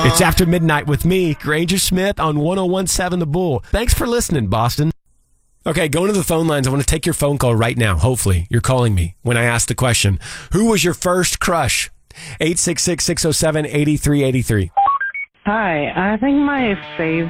It's After Midnight with me, Granger Smith, on 101.7 The Bull. Thanks for listening, Boston. Okay, going to the phone lines. I want to take your phone call right now. Hopefully, you're calling me when I ask the question. Who was your first crush? 866-607-8383. Hi, I think my favorite